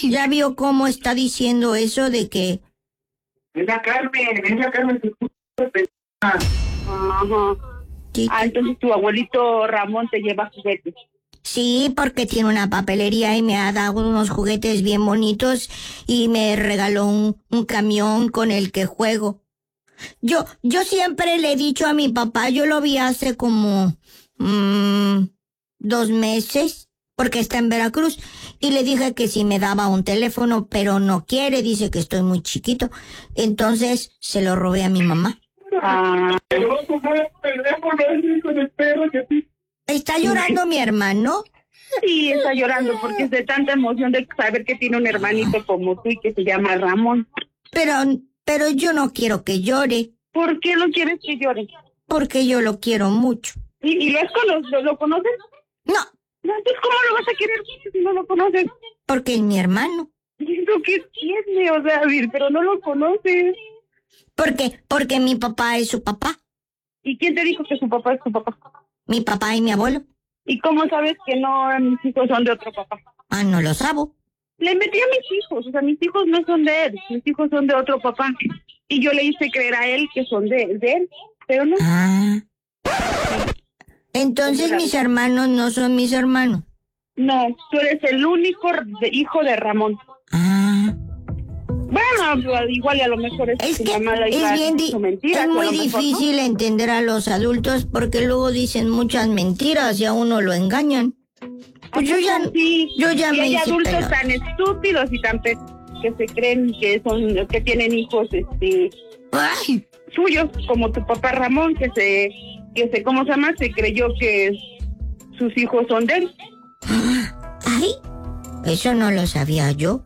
¿Ya vio cómo está diciendo eso de que... Es la Carmen. Ajá. Sí, Entonces tu abuelito Ramón te lleva juguetes. sí, porque tiene una papelería y me ha dado unos juguetes bien bonitos y me regaló un camión con el que juego. Yo siempre le he dicho a mi papá, yo lo vi hace como 2 meses, porque está en Veracruz, y le dije que si me daba un teléfono, pero no quiere, dice que estoy muy chiquito. Entonces se lo robé a mi mamá. ¿Está llorando mi hermano? Sí, está llorando porque es de tanta emoción de saber que tiene un hermanito como tú y que se llama Ramón. Pero yo no quiero que llore, ¿Por qué no quieres que llore? porque yo lo quiero mucho. ¿Y lo conoces? No, No, entonces ¿cómo lo vas a querer si no lo conoces? porque es mi hermano. ¿Y eso qué tiene? O sea, pero no lo conoces. Porque mi papá es su papá, ¿Y quién te dijo que su papá es tu papá? mi papá y mi abuelo. ¿Y cómo sabes que no mis hijos son de otro papá? Ah, no lo sabo. Le metí a mis hijos, o sea, mis hijos no son de él, mis hijos son de otro papá. Y yo le hice creer a él que son de él, pero no. Ah. Entonces mis hermanos no son mis hermanos. No, tú eres el único hijo de Ramón. Ah. Bueno, igual y a lo mejor Es tu que mamá la es bien hizo mentiras, es o a muy lo mejor, ¿no? difícil entender a los adultos porque luego dicen muchas mentiras y a uno lo engañan. Pues yo ya y me hay hice adultos pelón. tan estúpidos y tan que se creen que tienen hijos Ay, suyos, como tu papá Ramón, que se ¿cómo se llama? Se creyó que sus hijos son de él. ay, eso no lo sabía yo.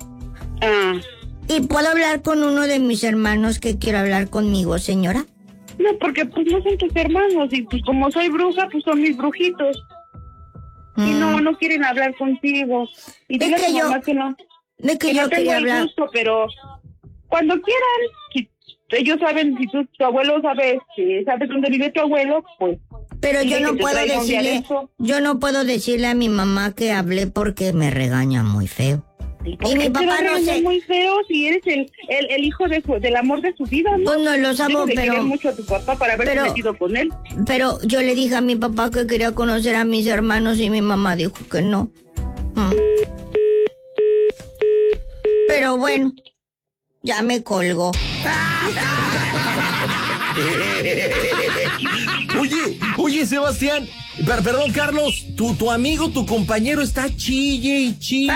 ¿Y puedo hablar con uno de mis hermanos que quiere hablar conmigo, señora? No, porque pues no son tus hermanos y pues como soy bruja, pues son mis brujitos. Y no quieren hablar contigo. Y dile a tu mamá que no. De que yo no tengo quería el hablar. gusto, pero cuando quieran, si ellos saben, si tu abuelo sabes dónde vive tu abuelo, pues. Pero yo dile no que te puedo traiga un día de decirle, eso. yo no puedo decirle a mi mamá que hablé porque me regaña muy feo. ¿Por Y qué mi te papá va a no regañar sé. muy feo si eres el hijo del amor de su vida, ¿no? Pues no lo sabo, Debe de querer pero mucho a tu papá para haberte pero- metido con él. yo le dije a mi papá que quería conocer a mis hermanos y mi mamá dijo que no. Pero bueno, ya me colgó. Oye, Sebastián, perdón, Carlos, tu amigo, tu compañero está chille y chille.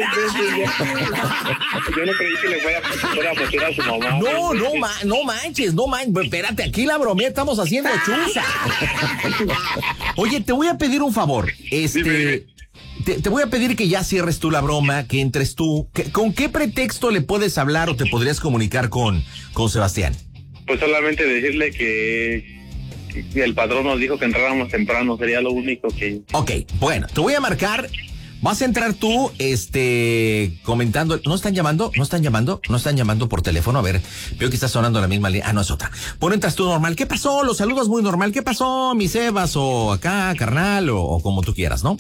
Yo no creí que le fuera a meter a su mamá. No manches, espérate, aquí la bromea estamos haciendo chuza. Oye, te voy a pedir un favor, te voy a pedir que ya cierres tú la broma, que entres tú. ¿Con qué pretexto le puedes hablar o te podrías comunicar con Sebastián? Pues solamente decirle que el patrón nos dijo que entráramos temprano, sería lo único que... Ok, bueno, te voy a marcar. Vas a entrar tú, comentando. ¿No están llamando? ¿No están llamando por teléfono? A ver, veo que está sonando la misma línea. Ah, no, es otra. Bueno, entras tú normal. ¿Qué pasó? Los saludos muy normal. ¿Qué pasó, mi Sebas? O acá, carnal, o como tú quieras, ¿no?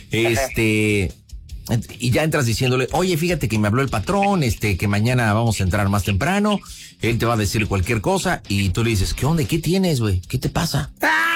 Y ya entras diciéndole, oye, fíjate que me habló el patrón, que mañana vamos a entrar más temprano. Él te va a decir cualquier cosa y tú le dices, ¿qué onda? ¿Qué tienes, güey? ¿Qué te pasa?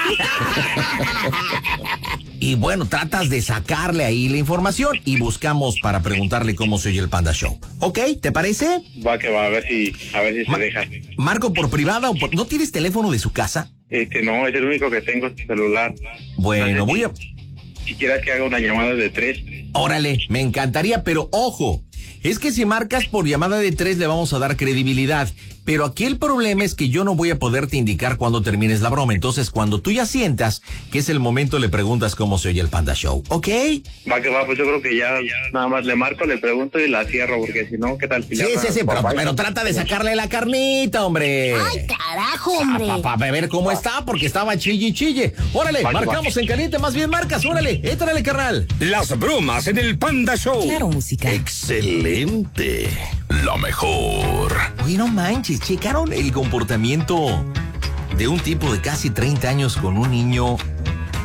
Y bueno, tratas de sacarle ahí la información y buscamos para preguntarle cómo se oye el Panda Show. ¿Ok? ¿Te parece? Va que va, a ver si se deja. ¿Marco por privada o por... ¿No tienes teléfono de su casa? No, es el único que tengo, es celular. Bueno, voy a... Si quieres que haga una llamada de 3. Órale, me encantaría, pero ojo, es que si marcas por llamada de 3 le vamos a dar credibilidad, pero aquí el problema es que yo no voy a poderte indicar cuándo termines la broma, entonces cuando tú ya sientas que es el momento le preguntas cómo se oye el Panda Show, ¿ok? Va que va, pues yo creo que ya nada más le marco, le pregunto y la cierro, porque si no, ¿qué tal? Si Sí, pero trata de sacarle la carnita, hombre. ¡Ay, carajo, hombre! Para ver cómo está, porque estaba chille. Órale, marcamos en caliente, más bien marcas, órale, éntrale, carnal. Las bromas en el Panda Show. Claro, música. Excelente. La mejor. Oye, no manches, ¿checaron el comportamiento de un tipo de casi 30 años con un niño?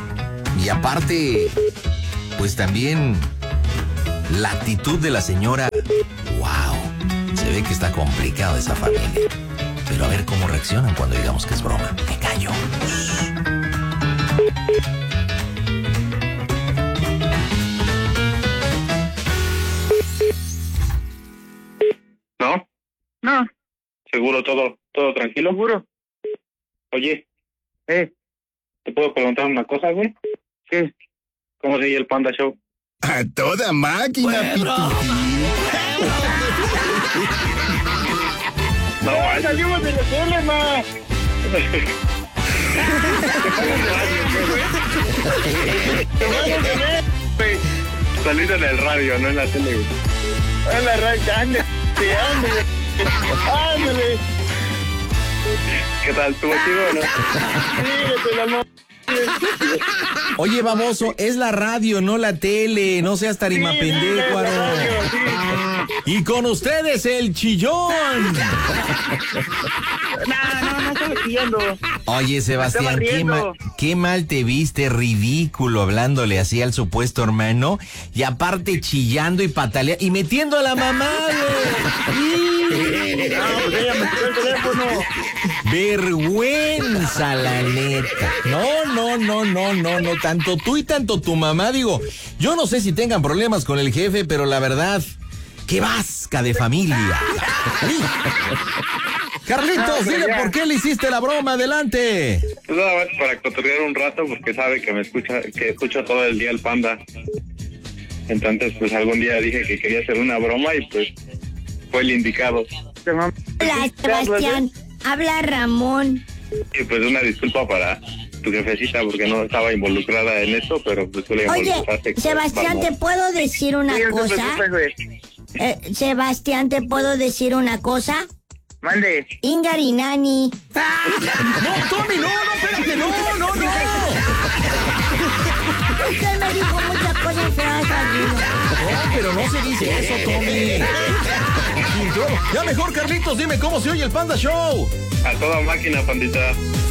Y aparte, pues también la actitud de la señora Wow, se ve que está complicada esa familia. Pero a ver cómo reaccionan cuando digamos que es broma. Me callo. ¿No? No, ¿Seguro todo tranquilo? seguro. Oye, ¿te puedo preguntar una cosa, güey? ¿Qué? ¿Cómo sigue el Panda Show? A toda máquina, Pitufín. No, Salimos de la tele, ma. salida en el radio, no en la tele, güey. En la radio, ándale. ¿Qué tal? ¿Estuvo chido o no? Fíjate, la ma. Oye, baboso, es la radio, no la tele. No seas tarima pendejo. Y con ustedes, el chillón. No estoy chillando. Oye, Sebastián, riendo. qué mal te viste, ridículo, hablándole así al supuesto hermano. Y aparte chillando y pataleando y metiendo a la mamá, güey. Pues ella me tiró el teléfono. Vergüenza, la neta. No. Tanto tú y tanto tu mamá, digo, yo no sé si tengan problemas con el jefe, pero la verdad, qué vasca de familia. Carlitos, dile por qué le hiciste la broma, adelante. Pues nada más para cotorrear un rato, porque sabe que que escucho todo el día el Panda. Entonces, pues algún día dije que quería hacer una broma y pues fue el indicado. Hola, Sebastián. Habla Ramón. Y pues una disculpa para tu jefecita porque no estaba involucrada en esto, pero pues tú le Oye, involucraste. Sebastián, ¿te puedo decir una cosa? Sebastián, ¿te puedo decir una cosa? Mande. Ingarinani. No, Tommy, no, espérate, no. Usted me dijo muchas cosas feas, amigo. No, pero no se dice eso, Tommy. Ya mejor, Carlitos, dime cómo se oye el Panda Show. A toda máquina, pandita.